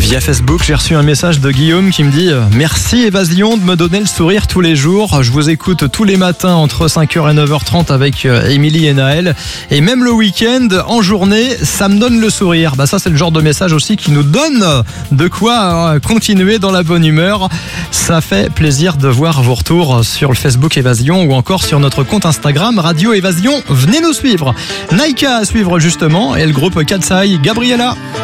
Via Facebook, j'ai reçu un message de Guillaume qui me dit « Merci Évasion de me donner le sourire tous les jours. Je vous écoute tous les matins entre 5h et 9h30 avec Émilie et Naël. Et même le week-end, en journée, ça me donne le sourire. » Ça, c'est le genre de message aussi qui nous donne de quoi continuer dans la bonne humeur. Ça fait plaisir de voir vos retours sur le Facebook Évasion ou encore sur notre compte Instagram Radio Évasion. Venez nous suivre. Naïka à suivre justement et le groupe Katsai, Gabriella.